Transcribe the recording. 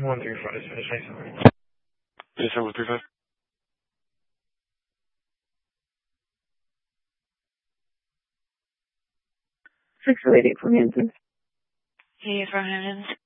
135, 27. Yes, 135. Six oh eight from Hampton. Hey, from Hampton.